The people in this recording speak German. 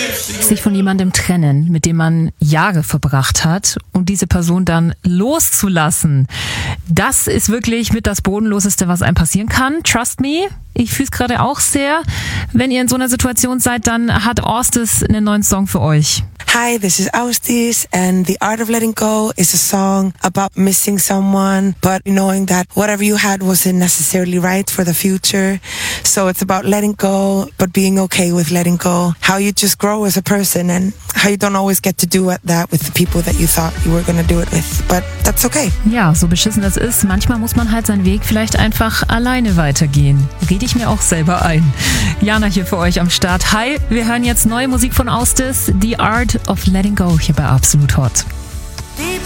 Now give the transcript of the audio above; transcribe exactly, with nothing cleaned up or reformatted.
Sich von jemandem trennen, mit dem man Jahre verbracht hat und diese Person dann loszulassen, das ist wirklich mit das Bodenloseste, was einem passieren kann. Trust me, ich fühle es gerade auch sehr. Wenn ihr in so einer Situation seid, dann hat Austis einen neuen Song für euch. Hi, this is Austis, and The Art of Letting Go is a song about missing someone, but knowing that whatever you had wasn't necessarily right for the future. So it's about letting go, but being okay with letting go. How you just grow as a person and how you don't always get to do that with the people that you thought you were going to do it with. But that's okay. Ja, so beschissen das ist, manchmal muss man halt seinen Weg vielleicht einfach alleine weitergehen. Rede ich mir auch selber ein. Jana hier für euch am Start. Hi, wir hören jetzt neue Musik von Austis, The Art of Letting Go hier bei Absolut Hot.